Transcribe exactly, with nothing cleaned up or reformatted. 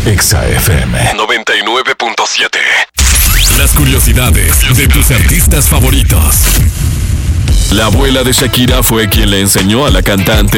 Exa F M noventa y nueve punto siete. Las curiosidades de tus artistas favoritos. La abuela de Shakira fue quien le enseñó a la cantante